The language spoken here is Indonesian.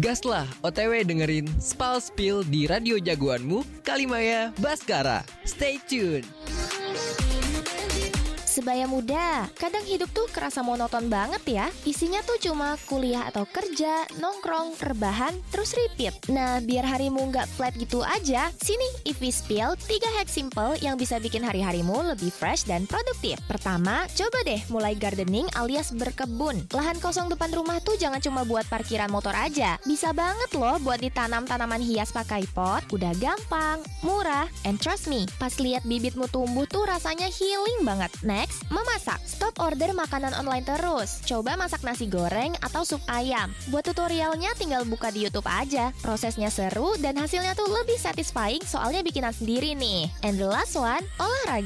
Gaslah OTW dengerin Spal Spill di radio jagoanmu, Kalimaya Baskara. Stay tune. Sebaya muda, kadang hidup tuh kerasa monoton banget ya. Isinya tuh cuma kuliah atau kerja, nongkrong, rebahan, terus repeat. Nah, biar harimu nggak flat gitu aja, sini Ivy Spill 3 hack simple yang bisa bikin hari-harimu lebih fresh dan produktif. Pertama, coba deh mulai gardening alias berkebun. Lahan kosong depan rumah tuh jangan cuma buat parkiran motor aja. Bisa banget loh buat ditanam tanaman hias pakai pot. Udah gampang, murah, and trust me, pas lihat bibitmu tumbuh tuh rasanya healing banget. Next, memasak. Stop order makanan online terus. Coba masak nasi goreng atau sup ayam. Buat tutorialnya tinggal buka di YouTube aja. Prosesnya seru dan hasilnya tuh lebih satisfying soalnya bikinan sendiri nih. And the last one, olahraga.